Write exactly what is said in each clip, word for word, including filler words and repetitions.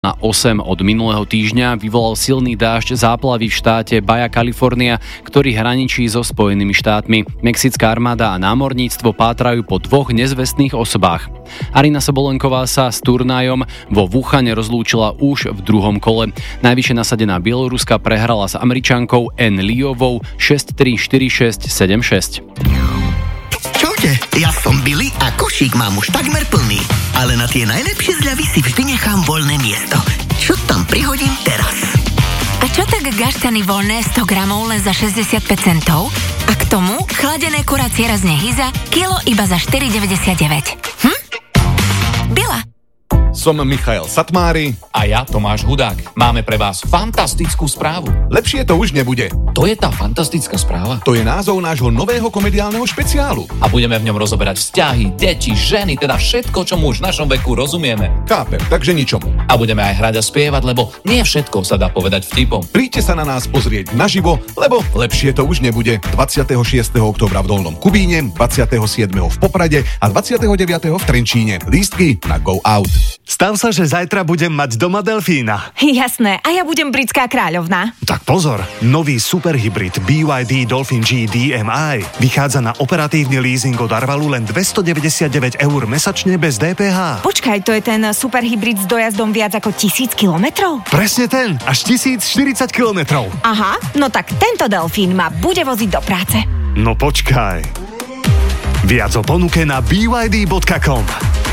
Na osem od minulého týždňa vyvolal silný dážď záplavy v štáte Baja California, ktorý hraničí so Spojenými štátmi. Mexická armáda a námorníctvo pátrajú po dvoch nezvestných osobách. Aryna Sabalenková sa s turnajom vo Wuhane rozlúčila už v druhom kole. Najvyššie nasadená Bieloruska prehrala s Američankou N. Liovou šesť tri, štyri šesť, sedem šesť. Čaute, ja som Billy a košík mám už takmer plný. Ale na tie najlepšie zľavy si vždy nechám voľné miesto. Čo tam prihodím teraz? A čo tak gaštany voľné sto gramov len za šesťdesiatpäť centov? A k tomu chladené kuracie razne hyza, kilo iba za štyri deväťdesiatdeväť. Hm? Bila. Som Michael Satmári. A ja Tomáš Hudák. Máme pre vás fantastickú správu. Lepšie to už nebude. To je tá fantastická správa. To je názov nášho nového komediálneho špeciálu. A budeme v ňom rozoberať vzťahy, deti, ženy, teda všetko, čomu už v našom veku rozumieme. Chápem, takže ničomu. A budeme aj hrať a spievať, lebo nie všetko sa dá povedať vtipom. Príďte sa na nás pozrieť naživo, lebo lepšie to už nebude. dvadsiateho šiesteho októbra v Dolnom Kubíne, dvadsiateho siedmeho v Poprade a dvadsiateho deviateho v Trenčíne. Lístky na Go Out. Stav sa, že zajtra budem mať doma delfína. Jasné, a ja budem britská kráľovná. Tak pozor, nový superhybrid bé vaj dé Dolphin G dé em í vychádza na operatívny leasing od Arvalu len dvestodeväťdesiatdeväť eur mesačne bez dé pé há. Počkaj, to je ten superhybrid s dojazdom viac ako tisíc kilometrov? Presne ten, až tisícštyridsať kilometrov. Aha, no tak tento delfín ma bude voziť do práce. No počkaj. Viac o ponuke na b y d bodka com.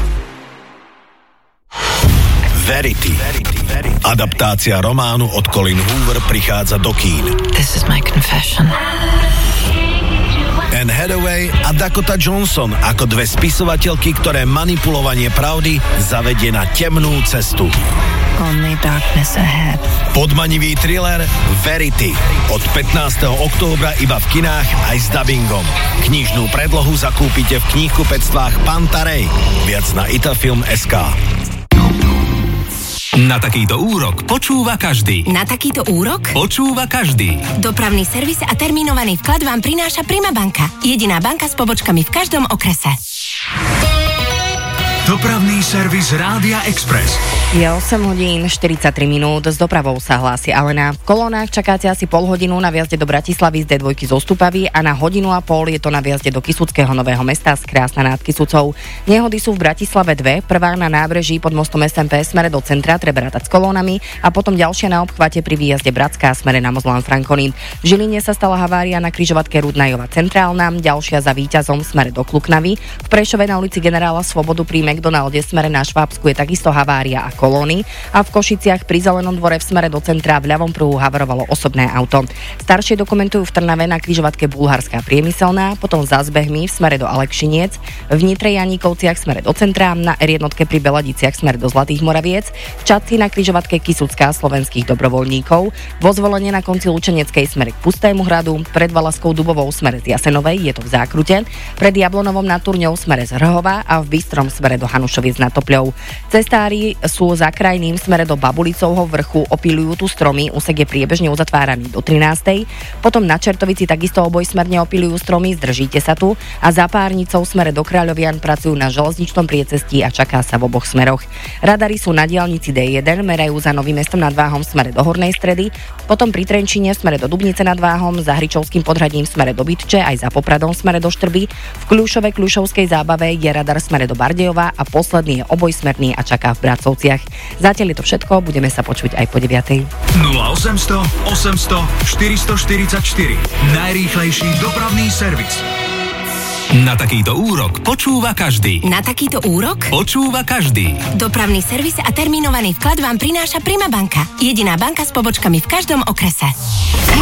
Verity. Adaptácia románu od Colin Hoover prichádza do kín. This is my confession. Anne Hathaway a Dakota Johnson ako dve spisovateľky, ktoré manipulovanie pravdy zavedie na temnú cestu. Only darkness ahead. Podmanivý thriller Verity od pätnásteho októbra iba v kinách aj s dabingom. Knižnú predlohu zakúpite v knihkupectvách Pantarej. Viac na itafilm bodka es ká. Na takýto úrok počúva každý. Na takýto úrok? Počúva každý. Dopravný servis a termínovaný vklad vám prináša Prima banka. Jediná banka s pobočkami v každom okrese. Dopravný servis Rádia Express. Je osem hodín štyridsaťtri minút, s dopravou sa hlási Alena. V kolónach čakáte asi pol hodinu na vjazde do Bratislavy z dé dva zo Stupavy a na hodinu a pol je to na vjazde do Kysuckého Nového Mesta z Krásna nad Kysucou. Nehody sú v Bratislave dve, prvá na nábreží pod mostom es em pé smere do centra, treba rátať s kolónami, a potom ďalšia na obchvate pri výjazde Bratská smere na Mozlan Frankonín. V Žiline sa stala havária na križovatke Rudnajova Centrálna, ďalšia za Víťazom smere do Kluknavy. V Prešove na ulici Generála Svobodu pri McDonalde smere na Švábsku je takisto havária a kolóny, a v Košiciach pri Zelenom dvore v smere do centra v ľavom pruhu havarovalo osobné auto. Staršie dokumentujú v Trnave na križovatke Bulharská Priemyselná, potom za Zbehmi v smere do Alekšiniec, v Nitre Janíkovciach smere do centra, na er jedna pri Beladiciach smere do Zlatých Moraviec, v Čadci na križovatke Kysucká slovenských dobrovoľníkov, vo Zvolenie na konci Lučeneckej smere k Pustému hradu, pred Valaskou Dubovou smere z Jasenovej, je to v Zákrute, pred Jablonovom nad Turňou smere z Rhova a v Bystrom smere do Hanušoviec nad Topľou. Cestári sú za krajným smere do Babulicovho vrchu, opilujú tu stromy, úsek je priebežne uzatváraný do trinástej. Potom na Čertovici takisto obojsmerne opilujú stromy, zdržíte sa tu, a za Párnicou smere do Kráľovian pracujú na železničnom priecestí a čaká sa v oboch smeroch. Radary sú na diaľnici dé jeden, merajú za Novým Mestom nad Váhom smere do Hornej Stredy, potom pri Trenčíne smere do Dubnice nad Váhom, za Hričovským Podhradím smere do Bytče, aj za Popradom smere do Štrby. V Kľúšove Kľúšovskej Zábave je radar smere do Bardejova a posledný je obojsmerný a čaká v Bracovciach. Zatiaľ je to všetko, budeme sa počuť aj po deviatej. nula osemsto osemsto štyristoštyridsaťštyri. Najrýchlejší dopravný servis. Na takýto úrok počúva každý. Na takýto úrok? Počúva každý. Dopravný servis a termínovaný vklad vám prináša Prima banka. Jediná banka s pobočkami v každom okrese.